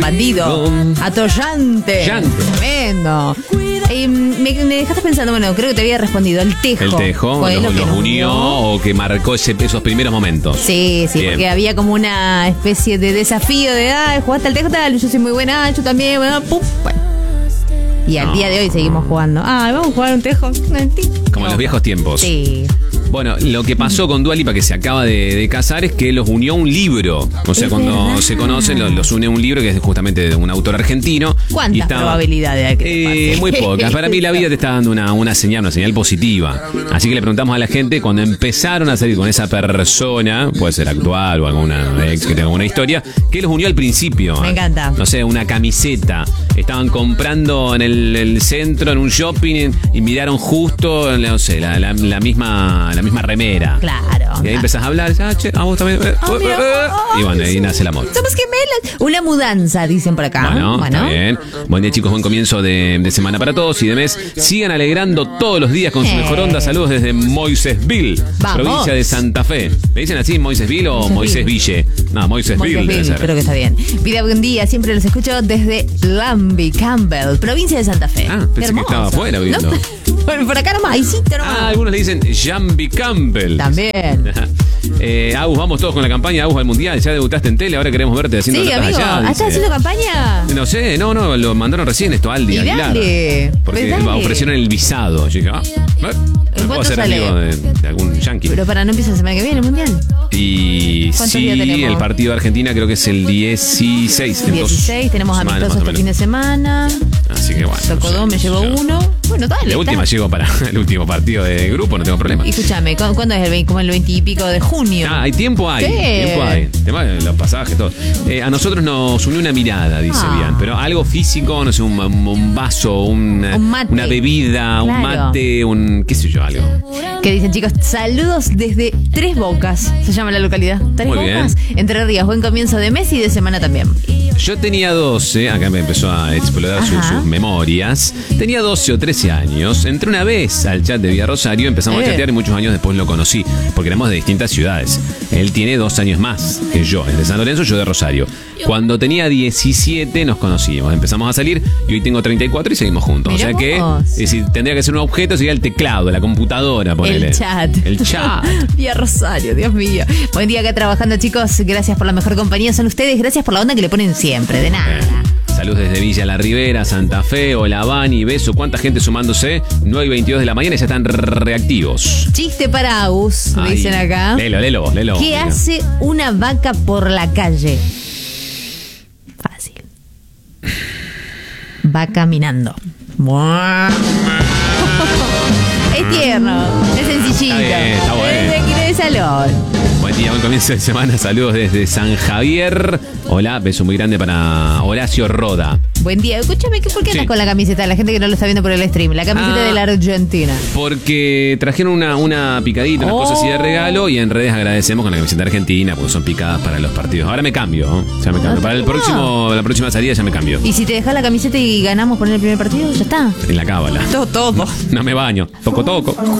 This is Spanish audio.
bandido, atollante. Tremendo. Me dejaste pensando, bueno, creo que te había respondido. El Tejo. El Tejo, los unió o que marcó esos primeros momentos. Sí, Bien. porque había como una especie de desafío de, jugaste al Tejo, tal, yo soy muy buena, yo también, bueno, pum, bueno. Y al día de hoy seguimos jugando. Vamos a jugar un Tejo. Como en los viejos tiempos. Sí. Bueno, lo que pasó con Dua Lipa, que se acaba de casar, es que los unió un libro. O sea, cuando se conocen, los une un libro que es justamente de un autor argentino. ¿Cuántas probabilidades hay que muy pocas. Para mí la vida te está dando una señal positiva. Así que le preguntamos a la gente, cuando empezaron a salir con esa persona, puede ser actual o alguna ex que tenga una historia, ¿qué los unió al principio? Me encanta. No sé, una camiseta. Estaban comprando en el centro, en un shopping, y miraron justo, no sé, la misma remera. Claro. Y ahí empezás a hablar, a vos también. Y bueno, ahí nace el amor. Somos gemelas. Una mudanza, dicen por acá. Bueno, está bien. Buen día, chicos, buen comienzo de semana para todos y de mes. Sigan alegrando todos los días con su mejor onda. Saludos desde Moisésville, provincia de Santa Fe. ¿Me dicen así, Moisésville o Moisésville? No, Moisésville debe ser. Creo que está bien. Vida, buen día. Siempre los escucho desde Lambie, Campbell, provincia de Santa Fe. Pensé que estaba afuera viviendo. Bueno, por acá nomás, algunos le dicen Jambi Campbell. También. Agus, vamos todos con la campaña Agus al Mundial. Ya debutaste en tele, ahora queremos verte haciendo notas allá. ¿Estás haciendo campaña? No sé, no, lo mandaron recién esto, Aldi Aguilar. Porque ofrecieron el visado. Yo dije, me puedo hacer amigo de algún yankee. Pero para no empieza la semana que viene el Mundial. Y sí, el partido de Argentina creo que es el 16. El 16, tenemos amistosos este fin de semana. Así que bueno. Tocó dos, me llevó uno. Bueno, dale. La última llego para el último partido de grupo, no tengo problema. Y escúchame, ¿cuándo es el 20? Como el 20 y pico de junio. Hay tiempo, hay. ¿Qué? Tiempo hay. Tema de los pasajes, todo. A nosotros nos unió una mirada, dice Bian, pero algo físico, no sé, un vaso, una bebida, un mate, qué sé yo, algo. ¿Qué dicen, chicos? Saludos desde Tres Bocas, se llama la localidad. Tres Bocas, Entre Ríos. Buen comienzo de mes y de semana también. Yo tenía 12, acá me empezó a explorar sus memorias. Tenía 12 o 13 años. Entré una vez al chat de Vía Rosario, empezamos a chatear y muchos años después lo conocí, porque éramos de distintas ciudades. Él tiene 2 años más que yo, él de San Lorenzo, yo de Rosario. Cuando tenía 17 nos conocimos, empezamos a salir y hoy tengo 34 y seguimos juntos. Mirá, o sea que si tendría que ser un objeto sería el teclado, la computadora, ponele. El chat. Vía Rosario, Dios mío. Buen día acá trabajando, chicos. Gracias por la mejor compañía. Son ustedes. Gracias por la onda que le ponen siempre. De nada. Saludos desde Villa La Ribera, Santa Fe, hola Bani, beso. ¿Cuánta gente sumándose? 9:22 de la mañana y ya están reactivos. Chiste para Agus, dicen acá. Lelo. ¿Qué hace una vaca por la calle? Fácil. Va caminando. Es tierno, es sencillito. Está bueno. Es de aquí de salón. Buen día, buen comienzo de semana. Saludos desde San Javier. Hola, beso muy grande para Horacio Roda. Buen día. Escúchame, ¿por qué andas con la camiseta? La gente que no lo está viendo por el stream. La camiseta de la Argentina. Porque trajeron una picadita, unas cosas así de regalo y en redes agradecemos con la camiseta argentina porque son picadas para los partidos. Ahora me cambio, Ya me cambio. Para la próxima salida ya me cambio. ¿Y si te dejas la camiseta y ganamos por el primer partido? Ya está. En la cábala. Todo. No me baño. Toco.